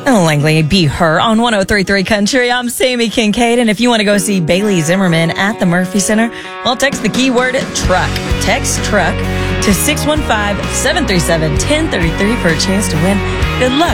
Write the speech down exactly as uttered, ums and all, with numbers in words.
Langley Be Her on one oh three point three Country. I'm Sammy Kincaid, and if you want to go see Bailey Zimmerman at the Murphy Center, well, text the keyword truck. Text truck to six one five, seven three seven, one oh three three for a chance to win. Good luck.